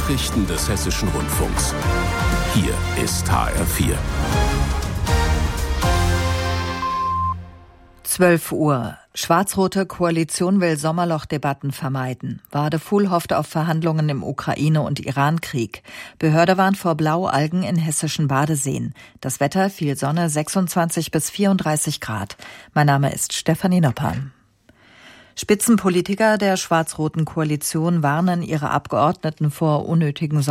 Nachrichten des Hessischen Rundfunks. Hier ist HR4. 12 Uhr. Schwarz-rote Koalition will Sommerlochdebatten vermeiden. Wadefuhl hofft auf Verhandlungen im Ukraine- und Iran-Krieg. Behörde warnt vor Blaualgen in hessischen Badeseen. Das Wetter, viel Sonne, 26 bis 34 Grad. Mein Name ist Stefanie Nopper. Spitzenpolitiker der schwarz-roten Koalition warnen ihre Abgeordneten vor unnötigen